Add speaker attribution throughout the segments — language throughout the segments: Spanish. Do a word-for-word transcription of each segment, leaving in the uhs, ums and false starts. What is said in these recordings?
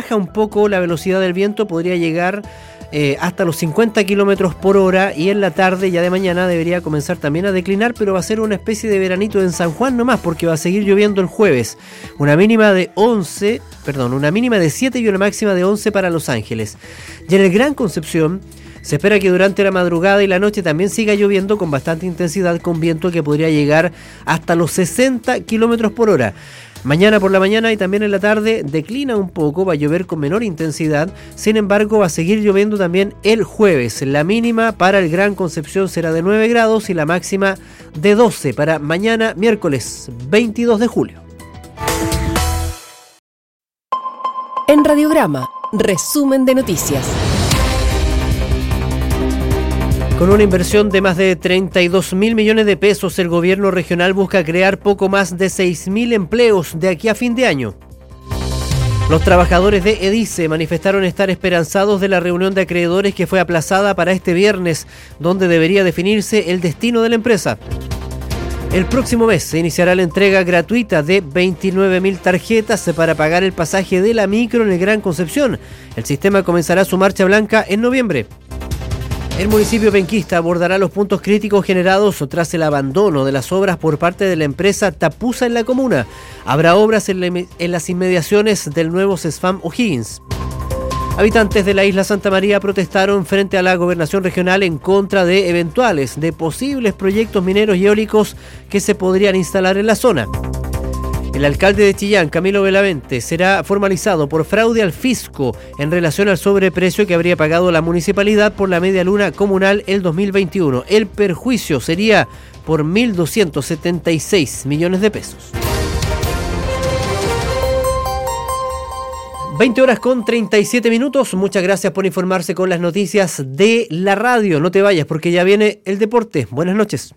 Speaker 1: baja un poco la velocidad del viento, podría llegar eh, hasta los cincuenta kilómetros por hora, y en la tarde ya de mañana debería comenzar también a declinar, pero va a ser una especie de veranito en San Juan nomás, porque va a seguir lloviendo el jueves. Una mínima de once, perdón, una mínima de siete y una máxima de once para Los Ángeles. Y en el Gran Concepción se espera que durante la madrugada y la noche también siga lloviendo con bastante intensidad, con viento que podría llegar hasta los sesenta kilómetros por hora. Mañana por la mañana y también en la tarde declina un poco, va a llover con menor intensidad, sin embargo va a seguir lloviendo también el jueves. La mínima para el Gran Concepción será de nueve grados y la máxima de doce para mañana miércoles veintidós de julio.
Speaker 2: En Radiograma, resumen de noticias.
Speaker 1: Con una inversión de más de treinta y dos mil millones de pesos, el gobierno regional busca crear poco más de seis mil empleos de aquí a fin de año. Los trabajadores de EDICE manifestaron estar esperanzados de la reunión de acreedores que fue aplazada para este viernes, donde debería definirse el destino de la empresa. El próximo mes se iniciará la entrega gratuita de veintinueve mil tarjetas para pagar el pasaje de la micro en el Gran Concepción. El sistema comenzará su marcha blanca en noviembre. El municipio penquista abordará los puntos críticos generados tras el abandono de las obras por parte de la empresa Tapusa en la comuna. Habrá obras en, la, en las inmediaciones del nuevo CESFAM O'Higgins. Habitantes de la isla Santa María protestaron frente a la gobernación regional en contra de eventuales, de posibles proyectos mineros y eólicos que se podrían instalar en la zona. El alcalde de Chillán, Camilo Belavente, será formalizado por fraude al fisco en relación al sobreprecio que habría pagado la municipalidad por la media luna comunal el dos mil veintiuno. El perjuicio sería por mil doscientos setenta y seis millones de pesos. veinte horas con treinta y siete minutos. Muchas gracias por informarse con las noticias de la radio. No te vayas porque ya viene el deporte. Buenas noches.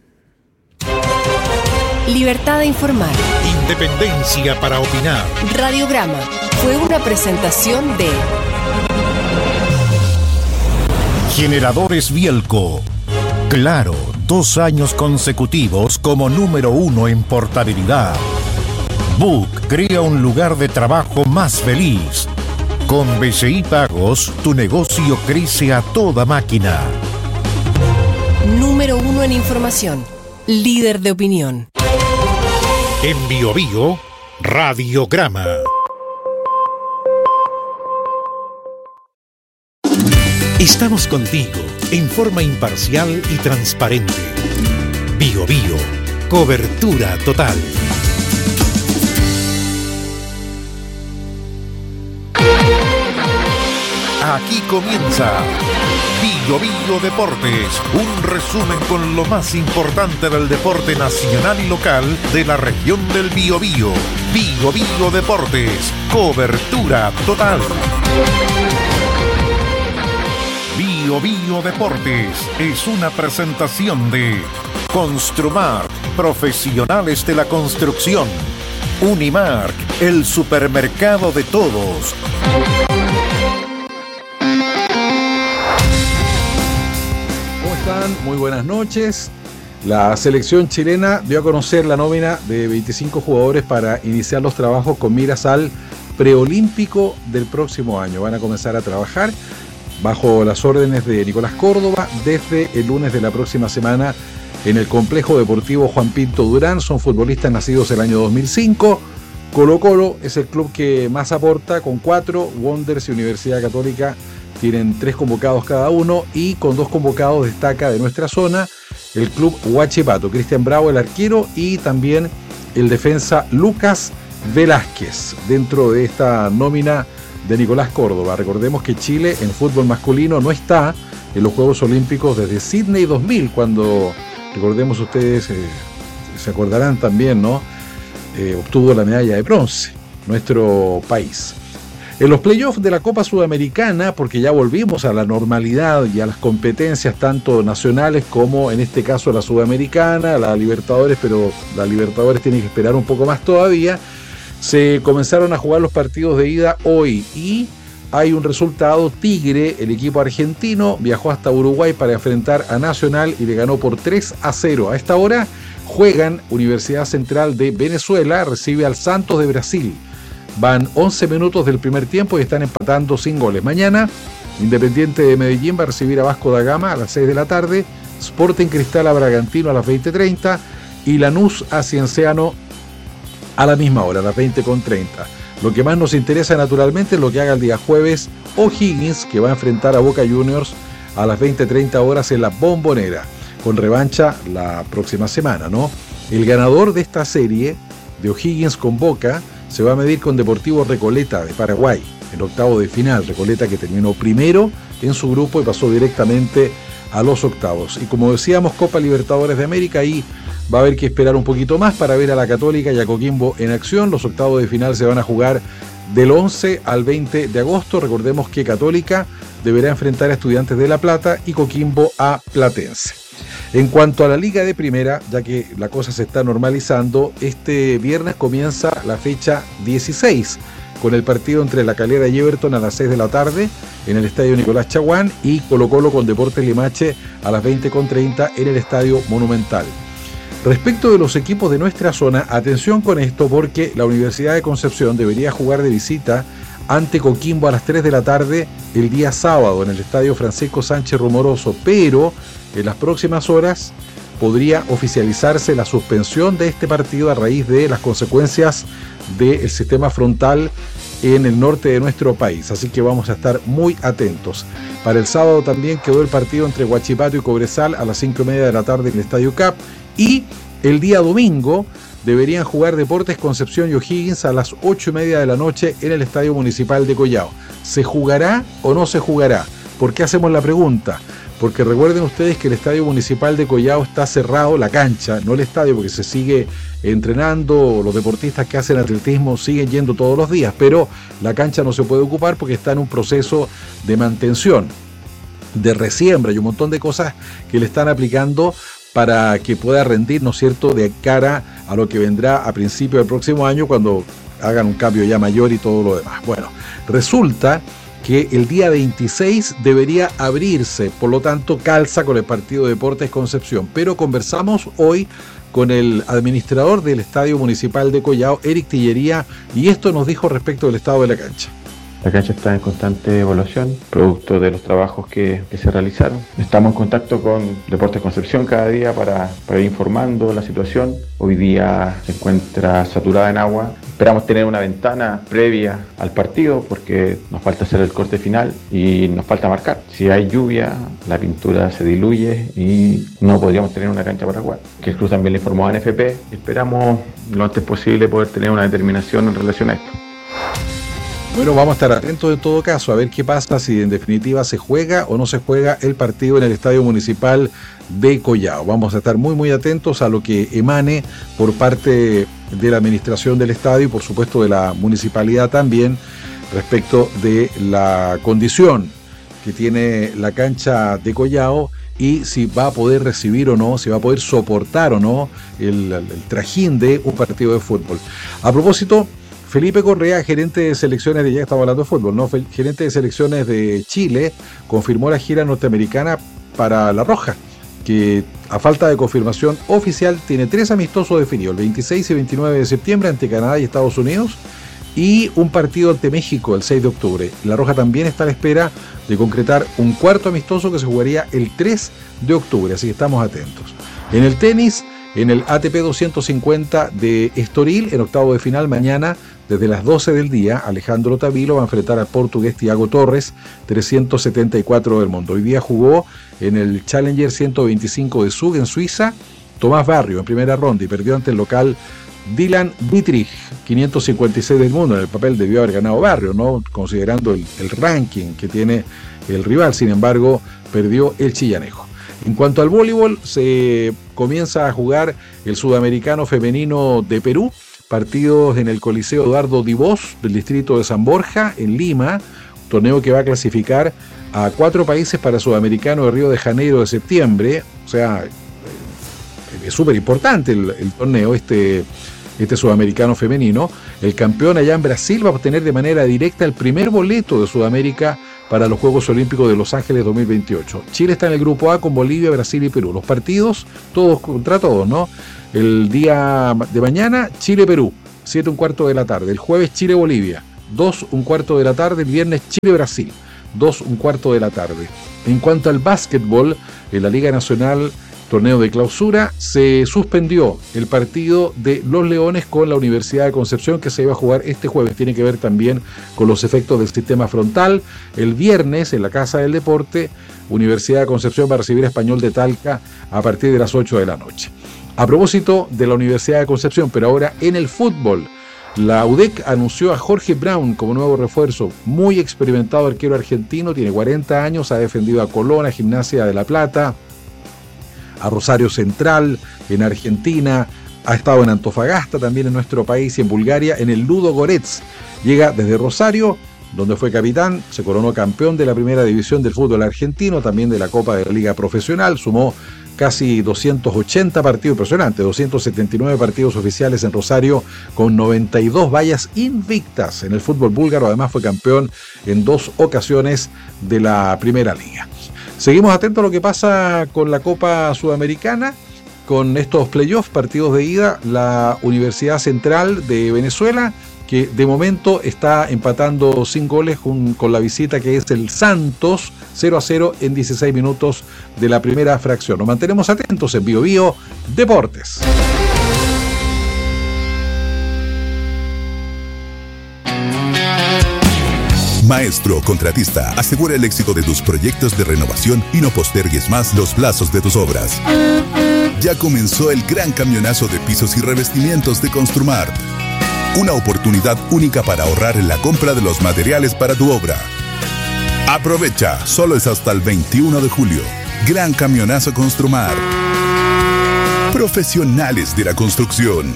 Speaker 2: Libertad de informar.
Speaker 3: Independencia para opinar.
Speaker 2: Radiograma fue una presentación de
Speaker 3: Generadores Bielco. Claro, dos años consecutivos como número uno en portabilidad. Book crea un lugar de trabajo más feliz. Con B C I Pagos, tu negocio crece a toda máquina.
Speaker 2: Número uno en información. Líder de opinión.
Speaker 3: En Bio Bio, Radiograma. Estamos contigo en forma imparcial y transparente. Bio Bio, cobertura total. Aquí comienza Bio Bio Deportes, un resumen con lo más importante del deporte nacional y local de la región del Biobío. Bio Bio Deportes, cobertura total. Bio Bio Deportes es una presentación de Construmark, profesionales de la construcción. Unimark, el supermercado de todos.
Speaker 4: Muy buenas noches. La selección chilena dio a conocer la nómina de veinticinco jugadores para iniciar los trabajos con miras al preolímpico del próximo año. Van a comenzar a trabajar bajo las órdenes de Nicolás Córdoba desde el lunes de la próxima semana en el complejo deportivo Juan Pinto Durán. Son futbolistas nacidos el año dos mil cinco. Colo Colo es el club que más aporta con cuatro. Wanderers y Universidad Católica tienen tres convocados cada uno, y con dos convocados destaca de nuestra zona el club Huachipato, Cristian Bravo, el arquero, y también el defensa Lucas Velázquez, dentro de esta nómina de Nicolás Córdoba. Recordemos que Chile en fútbol masculino no está en los Juegos Olímpicos desde Sydney dos mil, cuando, recordemos ustedes, eh, se acordarán también, ¿no? Eh, obtuvo la medalla de bronce, nuestro país. En los playoffs de la Copa Sudamericana, porque ya volvimos a la normalidad y a las competencias tanto nacionales como en este caso la Sudamericana, la Libertadores, pero la Libertadores tiene que esperar un poco más todavía, se comenzaron a jugar los partidos de ida hoy y hay un resultado. Tigre, el equipo argentino, viajó hasta Uruguay para enfrentar a Nacional y le ganó por tres a cero. A esta hora juegan Universidad Central de Venezuela, recibe al Santos de Brasil. Van once minutos del primer tiempo y están empatando sin goles. Mañana, Independiente de Medellín va a recibir a Vasco da Gama a las seis de la tarde, Sporting Cristal a Bragantino a las veinte treinta y Lanús a Cienciano a la misma hora, a las veinte treinta. Lo que más nos interesa naturalmente es lo que haga el día jueves O'Higgins, que va a enfrentar a Boca Juniors a las veinte treinta horas en la Bombonera, con revancha la próxima semana, ¿no? El ganador de esta serie de O'Higgins con Boca se va a medir con Deportivo Recoleta de Paraguay, en octavo de final. Recoleta que terminó primero en su grupo y pasó directamente a los octavos. Y como decíamos, Copa Libertadores de América, ahí va a haber que esperar un poquito más para ver a la Católica y a Coquimbo en acción. Los octavos de final se van a jugar del once al veinte de agosto. Recordemos que Católica deberá enfrentar a Estudiantes de La Plata y Coquimbo a Platense. En cuanto a la Liga de Primera, ya que la cosa se está normalizando, este viernes comienza la fecha dieciséis, con el partido entre La Calera y Everton a las seis de la tarde en el Estadio Nicolás Chaguán y Colo Colo con Deportes Limache a las veinte treinta en el Estadio Monumental. Respecto de los equipos de nuestra zona, atención con esto porque la Universidad de Concepción debería jugar de visita ante Coquimbo a las tres de la tarde el día sábado en el Estadio Francisco Sánchez Rumoroso, pero en las próximas horas podría oficializarse la suspensión de este partido a raíz de las consecuencias del sistema frontal en el norte de nuestro país, así que vamos a estar muy atentos. Para el sábado también quedó el partido entre Huachipato y Cobresal a las cinco y media de la tarde en el Estadio Cap, y el día domingo deberían jugar Deportes Concepción y O'Higgins a las ocho y media de la noche en el Estadio Municipal de Collao. ¿Se jugará o no se jugará? ¿Por qué hacemos la pregunta? Porque recuerden ustedes que el Estadio Municipal de Collao está cerrado, la cancha, no el estadio, porque se sigue entrenando, los deportistas que hacen atletismo siguen yendo todos los días, pero la cancha no se puede ocupar porque está en un proceso de mantención, de resiembra y un montón de cosas que le están aplicando para que pueda rendir, ¿no es cierto?, de cara a lo que vendrá a principio del próximo año cuando hagan un cambio ya mayor y todo lo demás. Bueno, resulta que el día veintiséis debería abrirse, por lo tanto calza con el partido de Deportes Concepción, pero conversamos hoy con el administrador del Estadio Municipal de Collao, Eric Tillería, y esto nos dijo respecto del estado de la cancha.
Speaker 5: La cancha está en constante evaluación, producto de los trabajos que, que se realizaron. Estamos en contacto con Deportes Concepción cada día para, para ir informando la situación. Hoy día se encuentra saturada en agua. Esperamos tener una ventana previa al partido porque nos falta hacer el corte final y nos falta marcar. Si hay lluvia, la pintura se diluye y no podríamos tener una cancha para jugar. Que el club también le informó a N F P. Esperamos lo antes posible poder tener una determinación en relación a esto.
Speaker 4: Bueno, vamos a estar atentos en todo caso a ver qué pasa, si en definitiva se juega o no se juega el partido en el Estadio Municipal de Collao. Vamos a estar muy muy atentos a lo que emane por parte de la administración del estadio y por supuesto de la municipalidad también respecto de la condición que tiene la cancha de Collao y si va a poder recibir o no, si va a poder soportar o no el, el trajín de un partido de fútbol. A propósito, Felipe Correa, gerente de selecciones de, ya estamos hablando de fútbol, ¿no? Gerente de selecciones de Chile, confirmó la gira norteamericana para La Roja, que a falta de confirmación oficial tiene tres amistosos definidos, el veintiséis y veintinueve de septiembre ante Canadá y Estados Unidos, y un partido ante México el seis de octubre. La Roja también está a la espera de concretar un cuarto amistoso que se jugaría el tres de octubre, así que estamos atentos. En el tenis, en el A T P doscientos cincuenta de Estoril, en octavo de final mañana, desde las doce del día, Alejandro Tavilo va a enfrentar al portugués Tiago Torres, trescientos setenta y cuatro del mundo. Hoy día jugó en el Challenger ciento veinticinco de Zug en Suiza, Tomás Barrio en primera ronda y perdió ante el local Dylan Dietrich, quinientos cincuenta y seis del mundo. En el papel debió haber ganado Barrio, ¿no?, considerando el, el ranking que tiene el rival. Sin embargo, perdió el chillanejo. En cuanto al voleibol, se comienza a jugar el sudamericano femenino de Perú, partidos en el Coliseo Eduardo Dibós del distrito de San Borja, en Lima, torneo que va a clasificar a cuatro países para Sudamericano de Río de Janeiro de septiembre. O sea, es súper importante el, el torneo, este, este sudamericano femenino. El campeón allá en Brasil va a obtener de manera directa el primer boleto de Sudamérica para los Juegos Olímpicos de Los Ángeles dos mil veintiocho. Chile está en el grupo A con Bolivia, Brasil y Perú. Los partidos, todos contra todos, ¿no? El día de mañana, Chile-Perú. siete un cuarto de la tarde. El jueves Chile-Bolivia, dos un cuarto de la tarde. El viernes Chile-Brasil, dos un cuarto de la tarde. En cuanto al básquetbol, en la Liga Nacional, torneo de clausura, se suspendió el partido de los Leones con la Universidad de Concepción, que se iba a jugar este jueves. Tiene que ver también con los efectos del sistema frontal. El viernes, en la Casa del Deporte, Universidad de Concepción va a recibir a Español de Talca a partir de las ocho de la noche. A propósito de la Universidad de Concepción, pero ahora en el fútbol, la U D E C anunció a Jorge Brown como nuevo refuerzo. Muy experimentado arquero argentino, tiene cuarenta años, ha defendido a Colón, a Gimnasia de La Plata, a Rosario Central en Argentina, ha estado en Antofagasta también en nuestro país y en Bulgaria en el Ludo Goretz. Llega desde Rosario, donde fue capitán, se coronó campeón de la primera división del fútbol argentino, también de la Copa de la Liga Profesional, sumó casi doscientos ochenta partidos, impresionante, doscientos setenta y nueve partidos oficiales en Rosario, con noventa y dos vallas invictas en el fútbol búlgaro. Además fue campeón en dos ocasiones de la Primera Liga. Seguimos atentos a lo que pasa con la Copa Sudamericana, con estos playoffs, partidos de ida. La Universidad Central de Venezuela, que de momento está empatando sin goles con, con la visita que es el Santos, cero a cero en dieciséis minutos de la primera fracción. Nos mantenemos atentos en Bio Bio Deportes.
Speaker 6: Maestro Contratista, asegura el éxito de tus proyectos de renovación y no postergues más los plazos de tus obras. Ya comenzó el gran camionazo de pisos y revestimientos de Construmart. Una oportunidad única para ahorrar en la compra de los materiales para tu obra. Aprovecha, solo es hasta el veintiuno de julio. Gran camionazo Construmart. Profesionales de la construcción.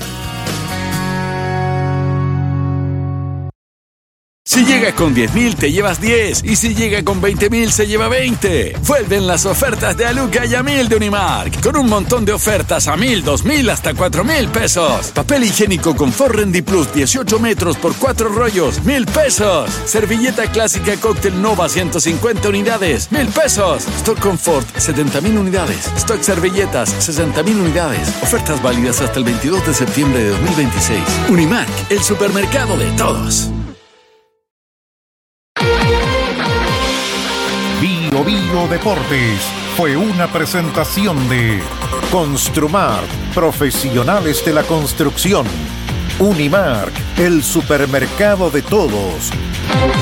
Speaker 7: Si llega con diez mil, te llevas diez. Y si llega con veinte mil, se lleva veinte. Vuelven las ofertas de Aluca y a mil de Unimark. Con un montón de ofertas a mil, dos mil, hasta cuatro mil pesos. Papel higiénico Confort Rendi Plus, dieciocho metros por cuatro rollos, mil pesos. Servilleta clásica Cóctel Nova, ciento cincuenta unidades, mil pesos. Stock Confort, setenta mil unidades. Stock Servilletas, sesenta mil unidades. Ofertas válidas hasta el veintidós de septiembre de dos mil veintiséis. Unimark, el supermercado de todos.
Speaker 3: Bio Bio Deportes fue una presentación de Construmart, profesionales de la construcción. Unimark, el supermercado de todos.